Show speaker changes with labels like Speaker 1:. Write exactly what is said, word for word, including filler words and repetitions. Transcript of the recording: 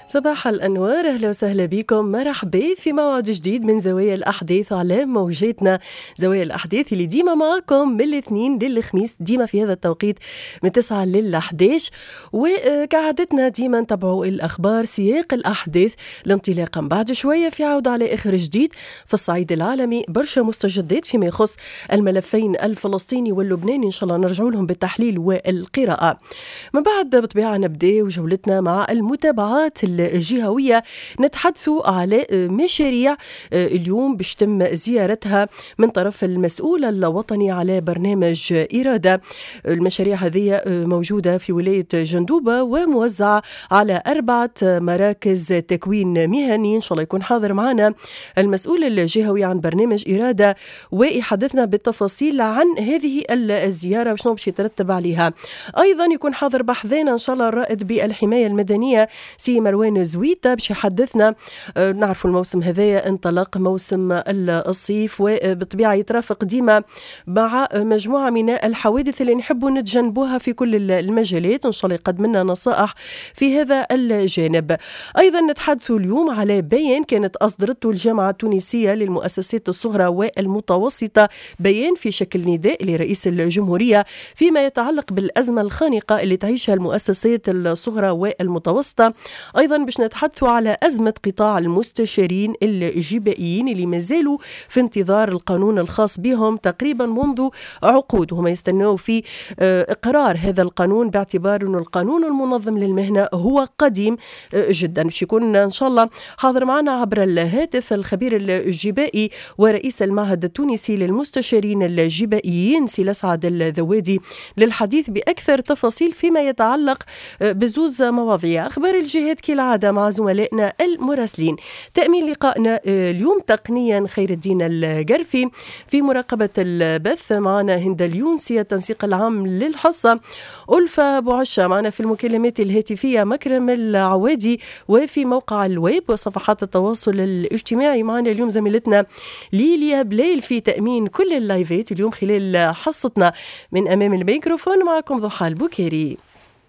Speaker 1: صباح الأنوار، أهلا وسهلا بكم، مرحبا في موعد جديد من زوايا الأحداث على موجاتنا. زوايا الأحداث اللي ديما معكم من الاثنين للخميس، ديما في هذا التوقيت من تسعة للحداش، وكعادتنا ديما نتبعوا الأخبار سياق الأحداث لانطلاقا بعد شوية في عودة على آخر جديد في الصعيد العالمي. برشا مستجدات فيما يخص الملفين الفلسطيني واللبناني، إن شاء الله نرجع لهم بالتحليل والقراءة. من بعد بطبيعة نبدأ وجولتنا مع المتابعات الجهوية، نتحدثوا على مشاريع اليوم باش تم زيارتها من طرف المسؤول الوطني على برنامج إرادة. المشاريع هذه موجودة في ولاية جندوبة وموزعة على أربعة مراكز تكوين مهني. إن شاء الله يكون حاضر معنا المسؤول الجهوي عن برنامج إرادة ويحدثنا بالتفاصيل عن هذه الزيارة وشنو باش يترتب عليها. أيضا يكون حاضر بحذنا إن شاء الله الرائد بالحماية المدنية سي مروان زويتة باش يحدثنا. أه نعرفوا الموسم هذايا انطلق موسم الصيف، وبالطبيعة يترافق ديما مع مجموعة من الحوادث اللي نحبوا نتجنبوها في كل المجالات. إن شاء الله يقدم لنا نصائح في هذا الجانب. أيضا نتحدثوا اليوم على بيان كانت أصدرته الجامعة التونسية للمؤسسات الصغرى والمتوسطة، بيان في شكل نداء لرئيس الجمهورية فيما يتعلق بالأزمة الخانقة اللي تعيشها المؤسسات الصغرى والمتوسطة. أيضا باش نتحدثوا على أزمة قطاع المستشارين الجبائيين اللي مازالوا في انتظار القانون الخاص بهم تقريبا منذ عقود، وهم يستنوا في إقرار هذا القانون باعتبار أن القانون المنظم للمهنة هو قديم جدا. باش يكون إن شاء الله حاضر معنا عبر الهاتف الخبير الجبائي ورئيس المعهد التونسي للمستشارين الجبائيين سي لسعد الذوادي للحديث بأكثر تفاصيل فيما يتعلق بزوز مواضيع. أخبار الجهات كالعادة مع زملائنا المراسلين. تأمين لقائنا اليوم تقنيا خير الدين القرفي، في مراقبة البث معنا هند اليونسي، التنسيق العام للحصة ألفة بوعشة، معنا في المكالمات الهاتفية مكرم العوادي، وفي موقع الويب وصفحات التواصل الاجتماعي معنا اليوم زميلتنا ليليا بليل في تأمين كل اللايفات اليوم خلال حصتنا. من أمام الميكروفون معكم ضحى البكيري.